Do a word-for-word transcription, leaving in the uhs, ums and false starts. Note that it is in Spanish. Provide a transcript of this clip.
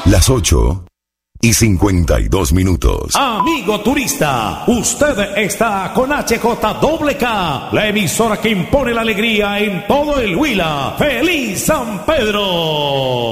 Las ocho y cincuenta y dos minutos. Amigo turista, usted está con H J K K, la emisora que impone la alegría en todo el Huila. ¡Feliz San Pedro!